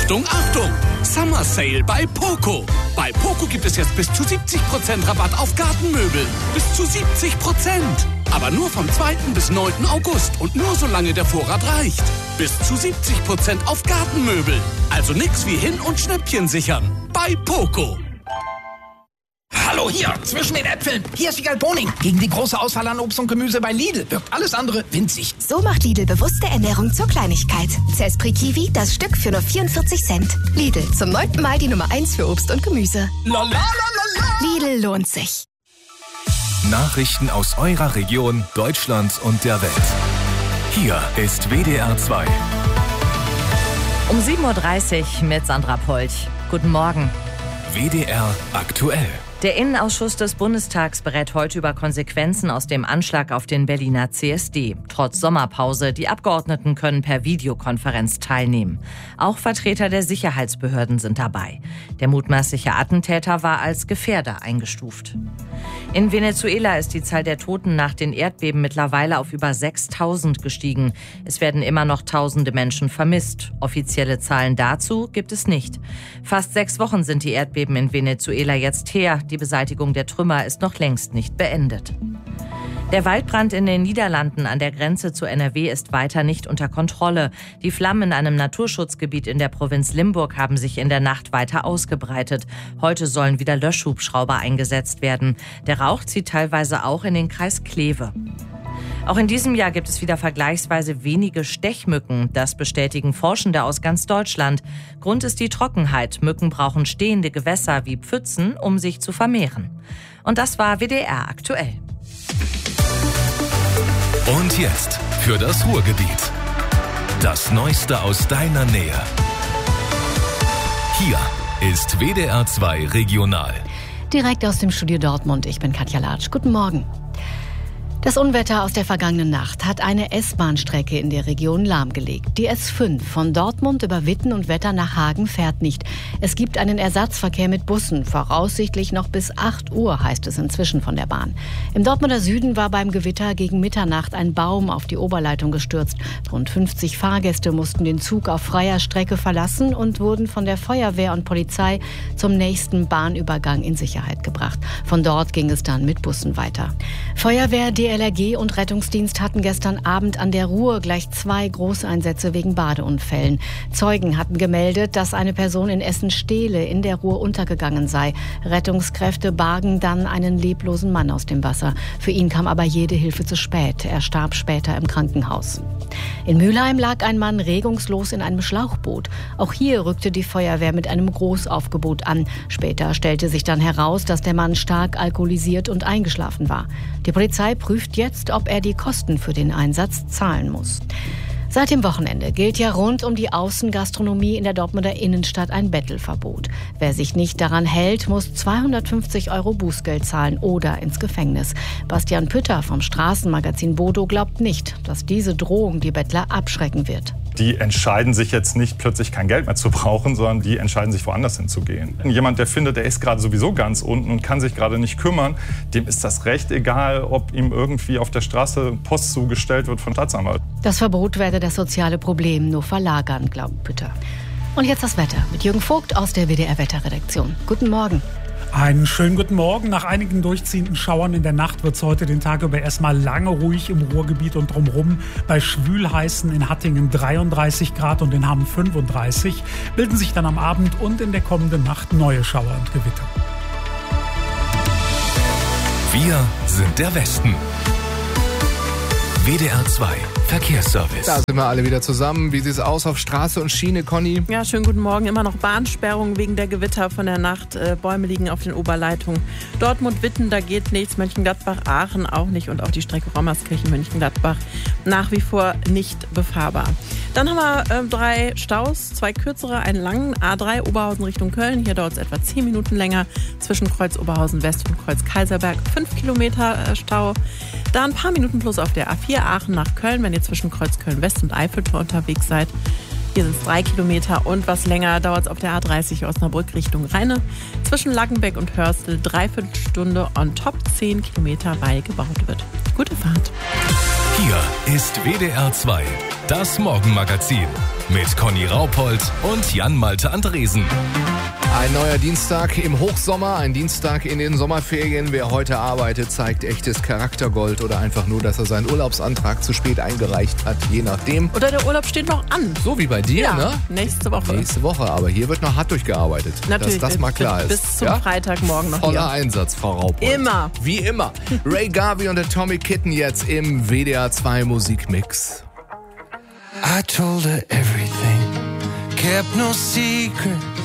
Achtung, Achtung! Summer Sale bei Poco. Bei Poco gibt es jetzt bis zu 70% Rabatt auf Gartenmöbel. Bis zu 70%. Aber nur vom 2. bis 9. August und nur solange der Vorrat reicht. Bis zu 70% auf Gartenmöbel. Also nix wie hin- und Schnäppchen sichern. Bei Poco. Hallo hier, zwischen den Äpfeln. Hier ist Wiegald Boning. Gegen die große Auswahl an Obst und Gemüse bei Lidl wirkt alles andere winzig. So macht Lidl bewusste Ernährung zur Kleinigkeit. Zespri Kiwi, das Stück für nur 44 Cent. Lidl, zum 9. Mal die Nummer 1 für Obst und Gemüse. Lidl lohnt sich. Nachrichten aus eurer Region, Deutschland und der Welt. Hier ist WDR 2. Um 7.30 Uhr mit Sandra Polch. Guten Morgen. WDR aktuell. Der Innenausschuss des Bundestags berät heute über Konsequenzen aus dem Anschlag auf den Berliner CSD. Trotz Sommerpause, die Abgeordneten können per Videokonferenz teilnehmen. Auch Vertreter der Sicherheitsbehörden sind dabei. Der mutmaßliche Attentäter war als Gefährder eingestuft. In Venezuela ist die Zahl der Toten nach den Erdbeben mittlerweile auf über 6.000 gestiegen. Es werden immer noch tausende Menschen vermisst. Offizielle Zahlen dazu gibt es nicht. Fast 6 Wochen sind die Erdbeben in Venezuela jetzt her. Die Beseitigung der Trümmer ist noch längst nicht beendet. Der Waldbrand in den Niederlanden an der Grenze zu NRW ist weiter nicht unter Kontrolle. Die Flammen in einem Naturschutzgebiet in der Provinz Limburg haben sich in der Nacht weiter ausgebreitet. Heute sollen wieder Löschhubschrauber eingesetzt werden. Der Rauch zieht teilweise auch in den Kreis Kleve. Auch in diesem Jahr gibt es wieder vergleichsweise wenige Stechmücken. Das bestätigen Forschende aus ganz Deutschland. Grund ist die Trockenheit. Mücken brauchen stehende Gewässer wie Pfützen, um sich zu vermehren. Und das war WDR aktuell. Und jetzt für das Ruhrgebiet. Das Neueste aus deiner Nähe. Hier ist WDR 2 Regional. Direkt aus dem Studio Dortmund. Ich bin Katja Latsch. Guten Morgen. Das Unwetter aus der vergangenen Nacht hat eine S-Bahn-Strecke in der Region lahmgelegt. Die S5 von Dortmund über Witten und Wetter nach Hagen fährt nicht. Es gibt einen Ersatzverkehr mit Bussen, voraussichtlich noch bis 8 Uhr, heißt es inzwischen von der Bahn. Im Dortmunder Süden war beim Gewitter gegen Mitternacht ein Baum auf die Oberleitung gestürzt. Rund 50 Fahrgäste mussten den Zug auf freier Strecke verlassen und wurden von der Feuerwehr und Polizei zum nächsten Bahnübergang in Sicherheit gebracht. Von dort ging es dann mit Bussen weiter. Feuerwehr, DLRG und Rettungsdienst hatten gestern Abend an der Ruhr gleich 2 Großeinsätze wegen Badeunfällen. Zeugen hatten gemeldet, dass eine Person in Essen-Stehle in der Ruhr untergegangen sei. Rettungskräfte bargen dann einen leblosen Mann aus dem Wasser. Für ihn kam aber jede Hilfe zu spät. Er starb später im Krankenhaus. In Mülheim lag ein Mann regungslos in einem Schlauchboot. Auch hier rückte die Feuerwehr mit einem Großaufgebot an. Später stellte sich dann heraus, dass der Mann stark alkoholisiert und eingeschlafen war. Die Polizei prüft jetzt, ob er die Kosten für den Einsatz zahlen muss. Seit dem Wochenende gilt ja rund um die Außengastronomie in der Dortmunder Innenstadt ein Bettelverbot. Wer sich nicht daran hält, muss 250 € Bußgeld zahlen oder ins Gefängnis. Bastian Pütter vom Straßenmagazin Bodo glaubt nicht, dass diese Drohung die Bettler abschrecken wird. Die entscheiden sich jetzt nicht, plötzlich kein Geld mehr zu brauchen, sondern die entscheiden sich, woanders hinzugehen. Jemand, der findet, der ist gerade sowieso ganz unten und kann sich gerade nicht kümmern, dem ist das recht egal, ob ihm irgendwie auf der Straße Post zugestellt wird von Staatsanwalt. Das Verbot werde das soziale Problem nur verlagern, glaubt Pütter. Und jetzt das Wetter mit Jürgen Vogt aus der WDR-Wetterredaktion. Guten Morgen. Einen schönen guten Morgen. Nach einigen durchziehenden Schauern in der Nacht wird es heute den Tag über erstmal lange ruhig im Ruhrgebiet und drumherum. Bei schwülheißen in Hattingen 33 Grad und in Hamm 35 bilden sich dann am Abend und in der kommenden Nacht neue Schauer und Gewitter. Wir sind der Westen. WDR 2 Verkehrsservice. Da sind wir alle wieder zusammen. Wie sieht es aus auf Straße und Schiene, Conny? Ja, schönen guten Morgen. Immer noch Bahnsperrung wegen der Gewitter von der Nacht. Bäume liegen auf den Oberleitungen. Dortmund-Witten, da geht nichts. Mönchengladbach-Aachen auch nicht. Und auch die Strecke Rommerskirchen-Mönchengladbach nach wie vor nicht befahrbar. Dann haben wir 3 Staus, 2 kürzere, einen langen A3 Oberhausen Richtung Köln. Hier dauert es etwa 10 Minuten länger zwischen Kreuz Oberhausen West und Kreuz Kaiserberg. 5 Kilometer Stau. Da ein paar Minuten plus auf der A4 Aachen nach Köln, wenn ihr zwischen Kreuz Köln West und Eiffeltor unterwegs seid. Hier sind es 3 Kilometer und was länger dauert es auf der A30 Osnabrück Richtung Rheine. Zwischen Lackenbeck und Hörstel 3/4 Stunde on top, 10 Kilometer, weil gebaut wird. Gute Fahrt. Hier ist WDR 2, das Morgenmagazin mit Conny Raupold und Jan-Malte Andresen. Ein neuer Dienstag im Hochsommer, ein Dienstag in den Sommerferien. Wer heute arbeitet, zeigt echtes Charaktergold oder einfach nur, dass er seinen Urlaubsantrag zu spät eingereicht hat, je nachdem. Oder der Urlaub steht noch an. So wie bei dir, ja, ne? Nächste Woche. Nächste Woche, aber hier wird noch hart durchgearbeitet. Natürlich, dass das mal klar ist. Bis zum Freitagmorgen noch Voller hier. Einsatz, Frau Raupold. Immer. Wie immer. Ray Garvey und Atomic Kitten jetzt im WDR 2 Musikmix. I told her everything, kept no secret.